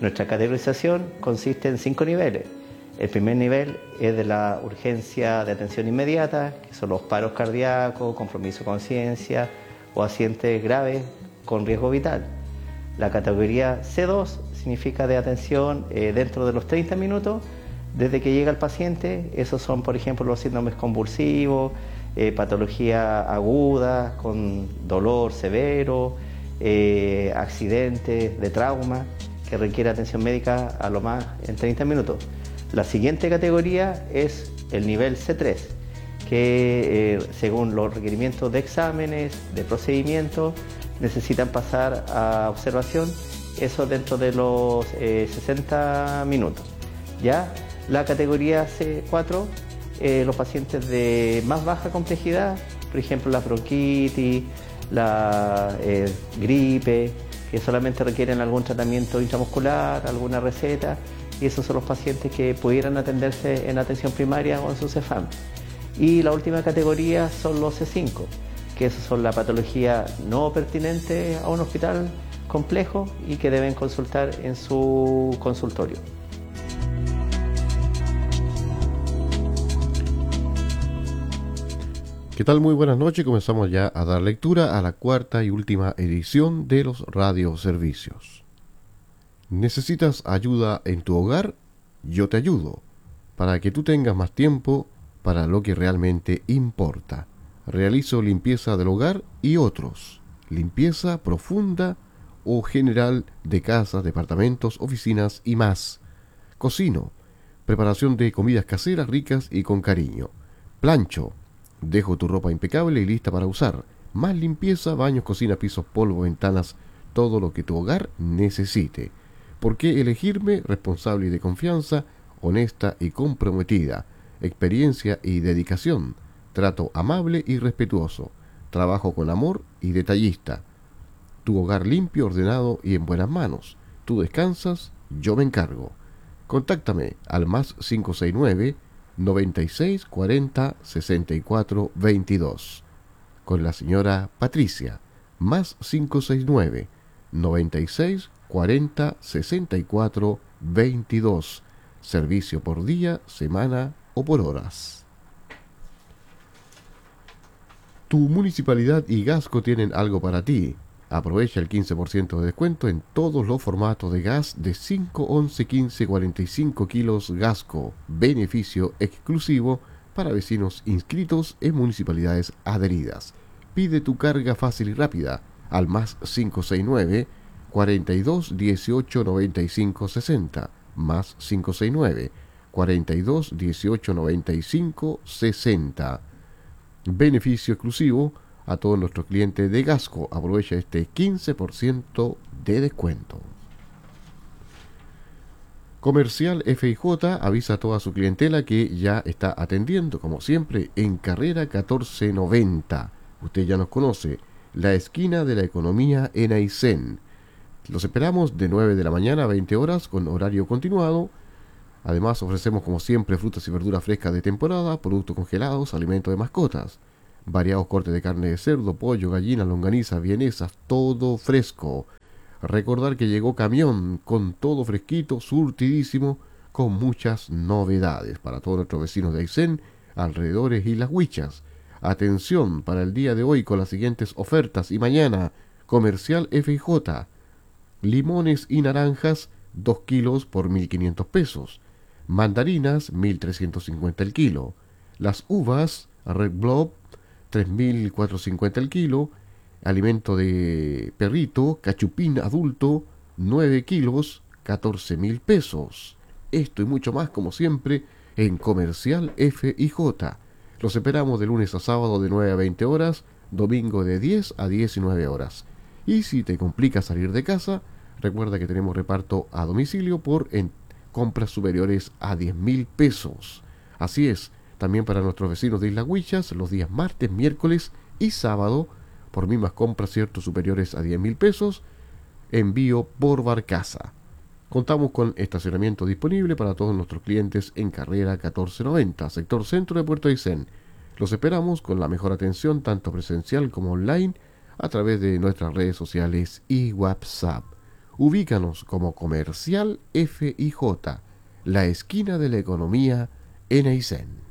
Nuestra categorización consiste en 5 niveles. El primer nivel es de la urgencia de atención inmediata, que son los paros cardíacos, compromiso de conciencia o accidentes graves con riesgo vital. La categoría C2 significa de atención dentro de los 30 minutos desde que llega el paciente. Esos son, por ejemplo, los síndromes convulsivos, patología aguda con dolor severo, accidentes de trauma que requiere atención médica a lo más en 30 minutos. La siguiente categoría es el nivel C3, que según los requerimientos de exámenes, de procedimientos, necesitan pasar a observación, eso dentro de los 60 minutos. ¿Ya? La categoría C4, los pacientes de más baja complejidad, por ejemplo la bronquitis, la gripe, que solamente requieren algún tratamiento intramuscular, alguna receta, y esos son los pacientes que pudieran atenderse en atención primaria o en su CEFAM. Y la última categoría son los C5, que esos son la patología no pertinente a un hospital complejo y que deben consultar en su consultorio. ¿Qué tal? Muy buenas noches. Comenzamos ya a dar lectura a la cuarta y última edición de los radioservicios. ¿Necesitas ayuda en tu hogar? Yo te ayudo, para que tú tengas más tiempo para lo que realmente importa. Realizo limpieza del hogar y otros, limpieza profunda o general de casas, departamentos, oficinas y más. Cocino, preparación de comidas caseras ricas y con cariño. Plancho, dejo tu ropa impecable y lista para usar. Más limpieza, baños, cocina, pisos, polvo, ventanas, todo lo que tu hogar necesite. ¿Por qué elegirme? Responsable y de confianza, honesta y comprometida, experiencia y dedicación, trato amable y respetuoso, trabajo con amor y detallista. Tu hogar limpio, ordenado y en buenas manos. Tú descansas, yo me encargo. Contáctame al más 569 96 40 64 22. Con la señora Patricia, más 569 96 40 64 22. Servicio por día, semana o por horas. Tu municipalidad y Gasco tienen algo para ti. Aprovecha el 15% de descuento en todos los formatos de gas de 5, 11, 15, 45 kilos Gasco. Beneficio exclusivo para vecinos inscritos en municipalidades adheridas. Pide tu carga fácil y rápida al más 569 42 18 95 60, más 569 42 18 95 60. Beneficio exclusivo a todos nuestros clientes de Gasco. Aprovecha este 15% de descuento. Comercial FIJ avisa a toda su clientela que ya está atendiendo, como siempre, en carrera 1490. Usted ya nos conoce, la esquina de la economía en Aysén. Los esperamos de 9 de la mañana a 20 horas con horario continuado. Además ofrecemos como siempre frutas y verduras frescas de temporada, productos congelados, alimentos de mascotas, variados cortes de carne de cerdo, pollo, gallina, longaniza, vienesas, todo fresco. Recordar que llegó camión con todo fresquito, surtidísimo, con muchas novedades para todos nuestros vecinos de Aysén, alrededores y las Huichas. Atención para el día de hoy con las siguientes ofertas y mañana. Comercial FIJ. Limones y naranjas, 2 kilos por 1.500 pesos. Mandarinas, 1.350 el kilo. Las uvas, Red Blob, 3.450 el kilo. Alimento de perrito, cachupín adulto, 9 kilos, 14.000 pesos. Esto y mucho más, como siempre, en Comercial FIJ. Los esperamos de lunes a sábado de 9 a 20 horas, domingo de 10 a 19 horas. Y si te complica salir de casa, recuerda que tenemos reparto a domicilio por compras superiores a 10.000 pesos. Así es, también para nuestros vecinos de Islas Huichas, los días martes, miércoles y sábado, por mismas compras ciertos superiores a 10.000 pesos, envío por barcaza. Contamos con estacionamiento disponible para todos nuestros clientes en carrera 1490, sector centro de Puerto Aysén. Los esperamos con la mejor atención, tanto presencial como online, a través de nuestras redes sociales y WhatsApp. Ubícanos como Comercial FIJ, la esquina de la economía en Aysén.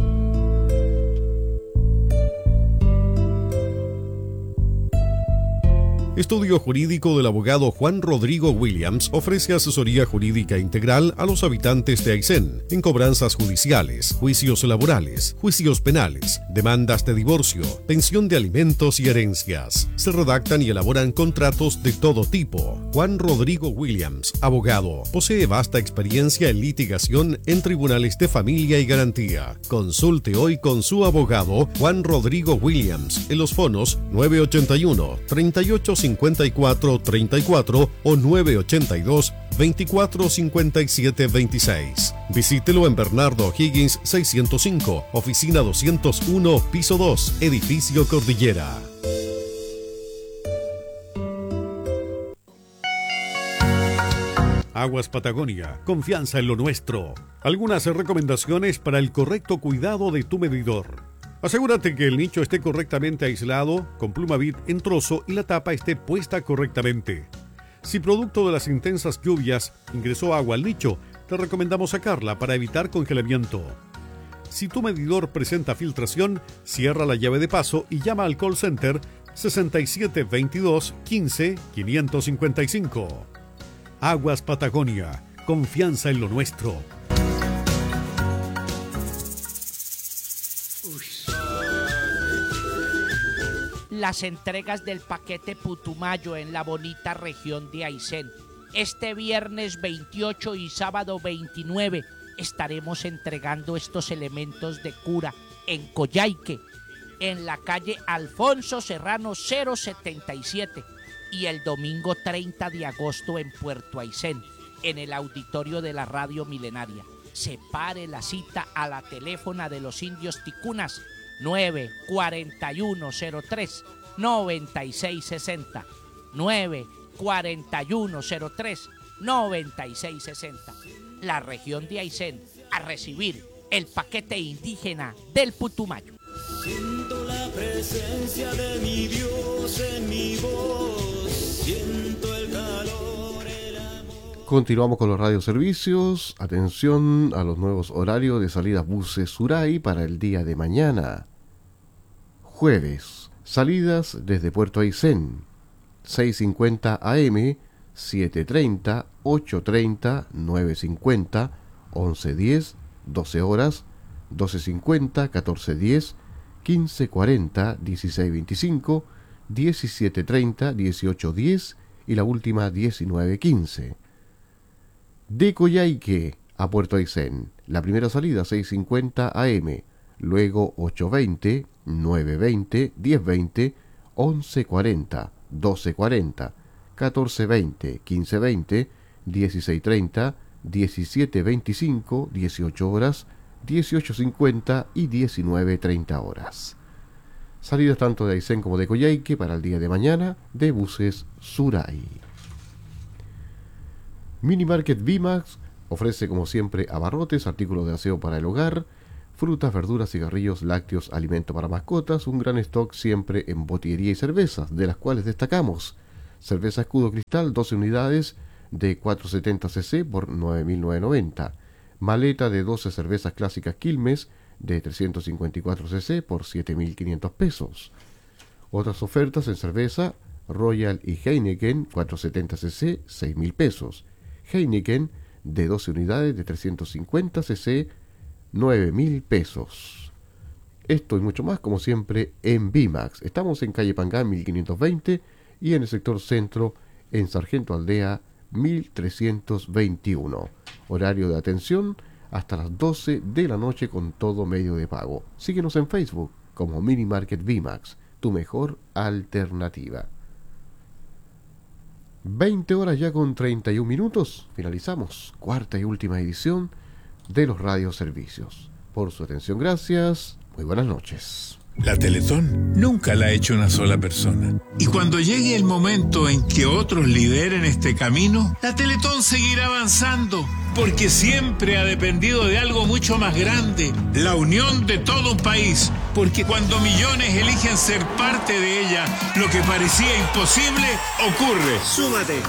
Estudio Jurídico del abogado Juan Rodrigo Williams ofrece asesoría jurídica integral a los habitantes de Aysén en cobranzas judiciales, juicios laborales, juicios penales, demandas de divorcio, pensión de alimentos y herencias. Se redactan y elaboran contratos de todo tipo. Juan Rodrigo Williams, abogado, posee vasta experiencia en litigación en tribunales de familia y garantía. Consulte hoy con su abogado Juan Rodrigo Williams en los fonos 981 38 54 34 o 982 24 57 26. Visítelo en Bernardo Higgins 605, oficina 201, piso 2, edificio Cordillera. Aguas Patagonia, confianza en lo nuestro. Algunas recomendaciones para el correcto cuidado de tu medidor. Asegúrate que el nicho esté correctamente aislado, con Plumavit en trozo y la tapa esté puesta correctamente. Si producto de las intensas lluvias ingresó agua al nicho, te recomendamos sacarla para evitar congelamiento. Si tu medidor presenta filtración, cierra la llave de paso y llama al call center 6722 15 555. Aguas Patagonia, confianza en lo nuestro. Las entregas del paquete Putumayo en la bonita región de Aysén. Este viernes 28 y sábado 29 estaremos entregando estos elementos de cura en Coyhaique, en la calle Alfonso Serrano 077, y el domingo 30 de agosto en Puerto Aysén, en el auditorio de la Radio Milenaria. Separe la cita a la teléfona de los indios ticunas 94103 9660 94103 9660. La región de Aysén a recibir el paquete indígena del Putumayo. Siento la presencia de mi Dios en mi voz, siento el calor, el amor. Continuamos con los radioservicios. Atención a los nuevos horarios de salida buses Suray para el día de mañana. Jueves, salidas desde Puerto Aysén, 6:50 AM, 7:30, 8:30, 9:50, 11:10, 12 horas, 12:50, 14:10, 15:40, 16:25, 17:30, 18:10 y la última 19:15. De Coyhaique a Puerto Aysén, la primera salida 6:50 AM, luego 8:20, 9:20, 10:20, 11:40, 12:40, 14:20, 15:20, 16:30, 17:25, 18 horas, 18:50 y 19:30 horas. Salidas tanto de Aysén como de Coyhaique para el día de mañana de buses Suray. Minimarket Vimax ofrece como siempre abarrotes, artículos de aseo para el hogar, frutas, verduras, cigarrillos, lácteos, alimento para mascotas, un gran stock siempre en botillería y cervezas, de las cuales destacamos cerveza Escudo Cristal, 12 unidades de 470 cc por 9.990, maleta de 12 cervezas clásicas Quilmes de 354 cc por 7.500 pesos. Otras ofertas en cerveza Royal y Heineken 470 cc, 6.000 pesos. Heineken de 12 unidades de 350 cc, 9.000 pesos. Esto y mucho más, como siempre, en Vimax. Estamos en calle Pangán 1520 y en el sector centro, en Sargento Aldea 1321. Horario de atención hasta las 12 de la noche con todo medio de pago. Síguenos en Facebook como Minimarket Vimax, tu mejor alternativa. 20 horas ya con 31 minutos. Finalizamos cuarta y última edición de los radioservicios. Por su atención, gracias. Muy buenas noches. La Teletón nunca la ha hecho una sola persona. Y cuando llegue el momento en que otros lideren este camino, la Teletón seguirá avanzando, porque siempre ha dependido de algo mucho más grande, la unión de todo un país, porque cuando millones eligen ser parte de ella, lo que parecía imposible ocurre. Súmate.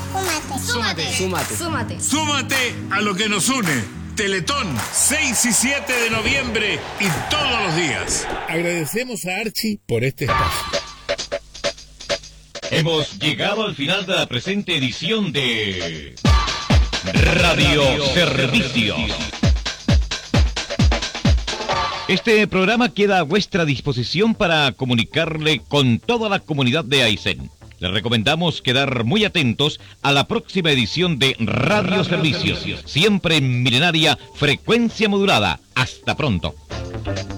Súmate a lo que nos une. Teletón, 6 y 7 de noviembre y todos los días. Agradecemos a Archie por este espacio. Hemos llegado al final de la presente edición de Radio Servicios. Este programa queda a vuestra disposición para comunicarle con toda la comunidad de Aysén. Les recomendamos quedar muy atentos a la próxima edición de Radio Servicios, siempre en milenaria frecuencia modulada. Hasta pronto.